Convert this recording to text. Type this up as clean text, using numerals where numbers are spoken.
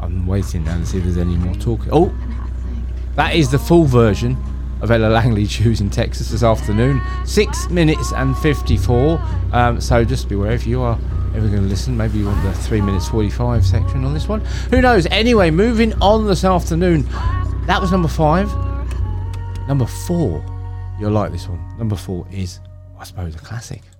I'm waiting now to see if there's any more talk. Oh, that is the full version of Ella Langley choosing Texas this afternoon. 6 minutes and 54. So just beware if you are ever going to listen. Maybe you want the 3 minutes 45 section on this one. Who knows? Anyway, moving on this afternoon. That was number 5. Number 4. You'll like this one. Number 4 is, I suppose, a classic.